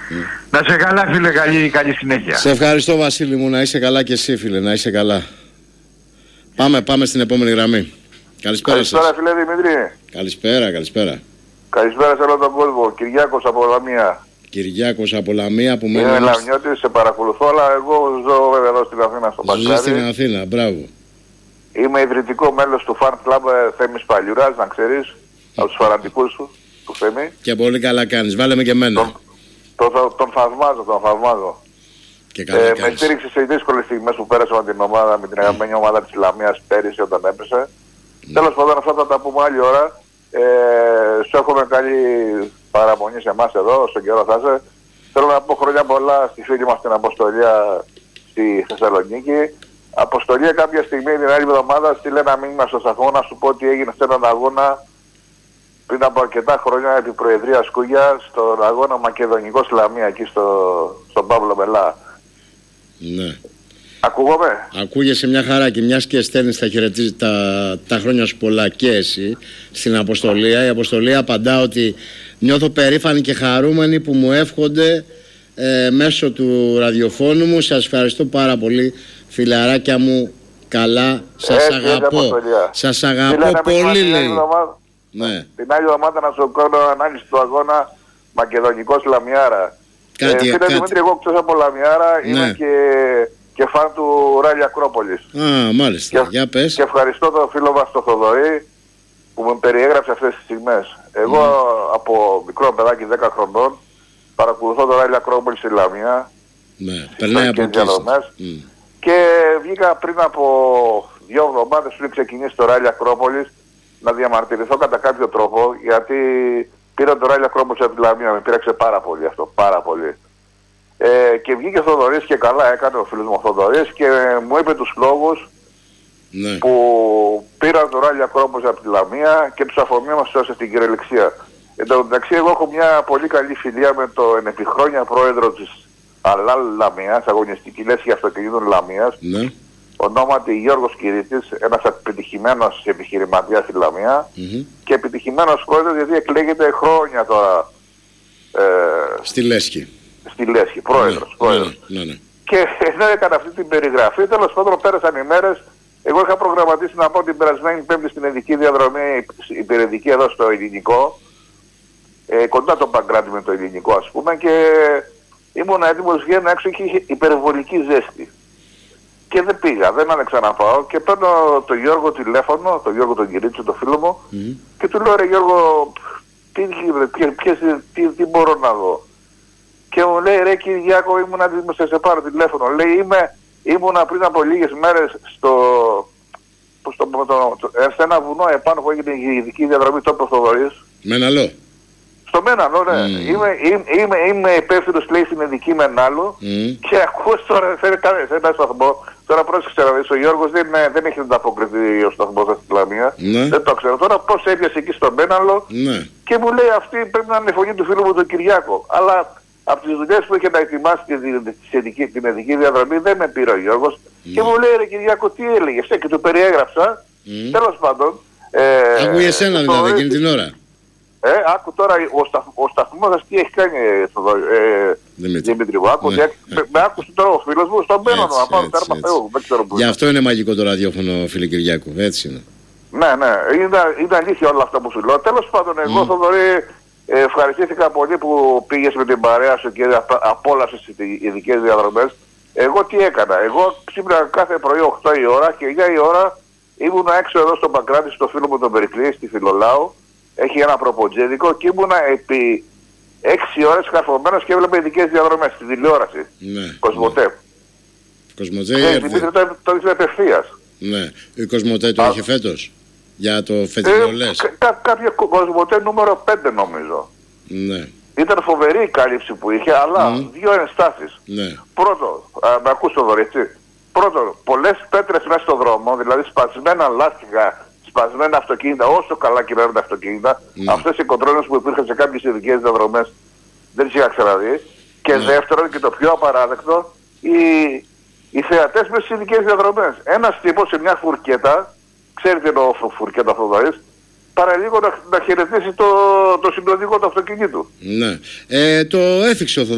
Να είσαι καλά, φίλε, καλή συνέχεια. Σε ευχαριστώ, Βασίλη μου, να είσαι καλά και εσύ, φίλε, να είσαι καλά. Πάμε στην επόμενη γραμμή. Καλησπέρα σας. Καλησπέρα, φίλε Δημήτρη. Καλησπέρα. Καλησπέρα σε όλο τον κόσμο. Κυριάκος από Λαμία. Κυριάκος από Λαμία που μένει. Είμαι Λαμιώτης, σε παρακολουθώ, αλλά εγώ ζω βέβαια εδώ στην Αθήνα, στο Παγκάρι. Ζω στην Αθήνα, μπράβο. Είμαι ιδρυτικό μέλος του Fan Club Θέμης Παλιουράς, να ξέρεις, από τους φανατικούς του Θέμη. Και πολύ καλά κάνεις, βάλε με και εμένα. Τον θαυμάζω. Και καλά με στήριξε σε δύσκολες στιγμές που πέρασε με την ομάδα, με την αγαπημένη ομάδα της Λαμίας πέρυσι όταν έπεσε. Τέλος πάντων, αυτά θα τα πούμε άλλη ώρα. Σου εύχομαι καλή παραμονή σε εμάς εδώ, όσο καιρό θα είσαι. Θέλω να πω χρόνια πολλά στη φίλη μας την Αποστολία στη Θεσσαλονίκη. Αποστολία κάποια στιγμή την άλλη εβδομάδα στείλε ένα μήνυμα στο σταθμό να σου πω ότι έγινε σε έναν αγώνα πριν από αρκετά χρόνια επί Προεδρία Σκούγια, στον αγώνα Μακεδονικός Λαμία εκεί στον Παύλο Μελά. Ναι. Ακούγομαι. Ακούγεσαι μια χαρά και μιας και στέλνεις τα χρόνια σου πολλά και εσύ στην Αποστολία. Η Αποστολία απαντά ότι νιώθω περήφανη και χαρούμενη που μου εύχονται μέσω του ραδιοφώνου μου. Σας ευχαριστώ πάρα πολύ, φιλαράκια μου. Καλά, σας αγαπώ. Σας αγαπώ πολύ, λέει. Ναι. Την άλλη εβδομάδα να σου κάνω ανάλυση του αγώνα Μακεδονικός Λαμιάρα. Φίλε Δημήτρη, εγώ ξέρεις από Λαμιάρα, ναι. Είμαι και φαν του Ράλι Ακρόπολης. Α, μάλιστα. Για πες. Και ευχαριστώ τον φίλο μας τον Θοδωρή που με περιέγραψε αυτές τις στιγμές. Εγώ από μικρό παιδάκι 10 χρονών παρακολουθώ το Ράλι Ακρόπολης στη Λαμία. Ναι, περνάει από εκεί. Και βγήκα πριν από 2 εβδομάδες πριν ξεκινήσει το Ράλι Ακρόπολης να διαμαρτυρηθώ κατά κάποιο τρόπο, γιατί πήρα το Ράλι Ακρόπολης από τη Λαμία, με πήραξε πάρα πολύ αυτό, πάρα πολύ. Και βγήκε ο Θοδωρής και καλά έκανε ο φίλος μου ο Θοδωρής και μου είπε τους λόγους που πήρα το Ράλι Ακρόπολης από τη Λαμία και τους αφομοίωσα στην κυριολεξία. Εν τω μεταξύ εγώ έχω μια πολύ καλή φιλία με τον επιχρόνια πρόεδρο της ΑΛΑΛ Λαμίας, αγωνιστική λέσχη αυτοκινήτων Λαμίας, ονόματι Γιώργος Κυρίτης, ένας επιτυχημένος επιχειρηματίας στη Λαμία και επιτυχημένος πρόεδρος, γιατί εκλέγεται χρόνια τώρα στη Λέσχη. Στη Λέσχη, πρόεδρος. Ναι. Και εδώ έκανα αυτή την περιγραφή. Τέλος πάντων πέρασαν οι μέρες. Εγώ είχα προγραμματίσει να πάω την περασμένη Πέμπτη στην ειδική διαδρομή, υπηρετική εδώ στο Ελληνικό, κοντά τον Παγκράτη με το Ελληνικό ας πούμε, και ήμουν έτοιμος βγαίνω έξω και είχε υπερβολική ζέστη. Και δεν πήγα, δεν άνεξα να πάω και παίρνω τον Γιώργο τηλέφωνο, τον Γιώργο τον Κυρίτσο, τον φίλο μου, και του λέω ρε Γιώργο, τι μπορώ να δω. Και μου λέει ρε Κυριάκο, ήμουν έτοιμος σε πάρω τηλέφωνο. Λέει ήμουνα πριν από λίγες μέρες σε ένα βουνό επάνω που έγινε η ειδική διαδρομή τόπο Θοδωρής. Μεναλό. Στο Μέναλο, ναι. Είμαι υπεύθυνος, λέει, στην ειδική Μενάλο και ακούω τώρα σε ένα σταθμό. Τώρα πρόσεξε να δεις, ο Γιώργος δεν έχει ανταποκριθεί ο σταθμός στη Λαμία. Δεν το ξέρω. Τώρα πώς έπιασε εκεί στο Μέναλο και μου λέει αυτή πρέπει να είναι η φωνή του φίλου μου τον Κυριάκο. Αλλά από τις δουλειές που είχε να ετοιμάσει την ειδική διαδρομή δεν με πήρε ο Γιώργος και μου λέει ρε Κυριάκο τι έλεγες και του περιέγραψα. Τέλος πάντων. Άκουγε εσένα δηλαδή εκείνη την ώρα. Άκου τώρα, ο σταθμός σας τι έχει κάνει Δημήτρη μου. Με άκουσε τώρα ο φίλος μου στον Πένονο να πάρω τέρμα Θεού. Γι' αυτό είναι μαγικό το ραδιόφωνο, φίλε Κυριάκου, έτσι είναι. Ναι, είναι αλήθεια όλα αυτά που σου λέω. Τέλος πάντων, εγώ Θοδωρή ευχαριστήθηκα πολύ που πήγες με την παρέα σου και απόλαυσες τις ειδικές διαδρομές. Εγώ τι έκανα, εγώ ξύπναγα κάθε πρωί 8 η ώρα και 9 η ώρα ήμουν έξω εδώ στο Παγκράτη στο φίλο μου τον Περικλή, στη Φιλολάου. Έχει ένα προποτζέδικο και ήμουνα επί 6 ώρες καρφωμένος και έβλεπα ειδικές διαδρομές στη τηλεόραση. Ναι. Κοσμοτέ. Κοσμοτέ το ήθελε απευθείας. Ναι. Η Κοσμοτέ το είχε φέτος. Για το φετινό λες. Κάποια Κοσμοτέ νούμερο 5 νομίζω. Ναι. Ήταν φοβερή η κάλυψη που είχε, αλλά δύο ενστάσεις. Ναι. Πρώτο, με ακούς το δωρετσι. Πρώτον, πολλές πέτρες μέσα στον δρόμο, δηλαδή σπασμένα λάστιχα, σπασμένα αυτοκίνητα, όσο καλά κινούνται τα αυτοκίνητα, αυτές οι κοντρόλες που υπήρχαν σε κάποιες ειδικές διαδρομές δεν τις είχα ξαναδεί. Και δεύτερον, και το πιο απαράδεκτο, οι θεατές με στις ειδικές διαδρομές. Ένας τύπος σε μια φουρκέτα, ξέρετε εννοώ φουρκέτα Θοδωρής, παραλίγο να χαιρετήσει το συνοδηγό του αυτοκινήτου. Ναι. Το έφυξε ο